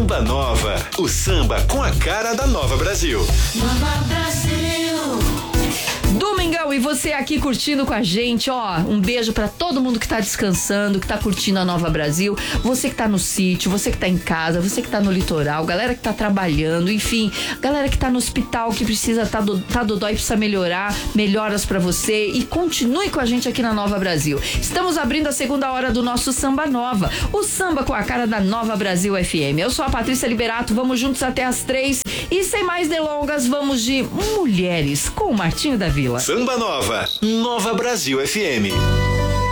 Samba Nova, o samba com a cara da Nova Brasil. Nova Brasil. Domingão, e você aqui curtindo com a gente, ó, um beijo pra todo mundo que tá descansando, que tá curtindo a Nova Brasil, você que tá no sítio, você que tá em casa, você que tá no litoral, galera que tá trabalhando, enfim, galera que tá no hospital, que precisa tá dodói, precisa melhorar, melhoras pra você e continue com a gente aqui na Nova Brasil. Estamos abrindo a segunda hora do nosso Samba Nova, o samba com a cara da Nova Brasil FM. Eu sou a Patrícia Liberato, vamos juntos até as 3 e sem mais delongas, vamos de Mulheres com o Martinho da Vila. Samba Nova, Nova Brasil FM.